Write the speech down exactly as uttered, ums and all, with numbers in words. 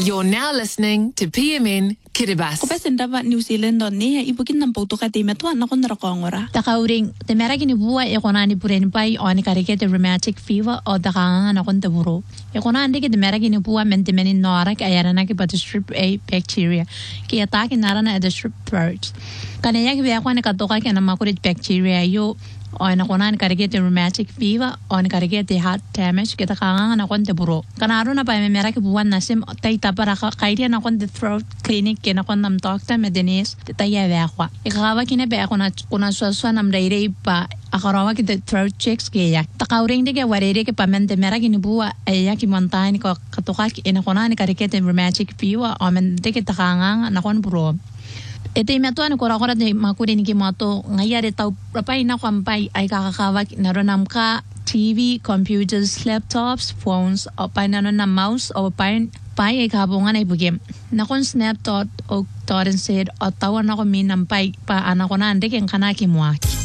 You're now listening to P M N Kiribati. Ko pesendaba New Zealand ni ibukin ng pauto ka te meto na kon rakongora. Takauring te meragi ni buwa e konani puren pai on karikete rheumatic fever o dakanga na kon taburo. E konani ke te meragi ni buwa mente menin nora ka ayara na ke pat strep A bacteria ki atake narana at the strep throat. Kanaya ke be akwane katoka ke na makurit bacteria yo on konani karikete rheumatic fever on karikete heart damage ke takanga na kon taburo. Kanaro na pa me meragi buwan na sim tai tapara kairia na kon the throat clinic ke na kon nam doctor medenis taya veakwa ikawa kine be akona kuna swaswa nam daire pa akarawa ki the throat checks ke ya takauring de ke warere ke pamente meragi ni buwa aya ki montani ko katoka ki ina konani karikete rheumatic fever o men de ke takanga na kon buro ete meto an kora kora de makuri ni ki mato ngaya de tau rapai na kwampai ai kakakawa na ronam ka T V, computers, laptops, phones, o pa na na mouse o pa pai ay kabungan ay bugim. Nakon snap dot o torrent said o tawan ako min ng pai pa anak ko na ande keng kanaki muaki.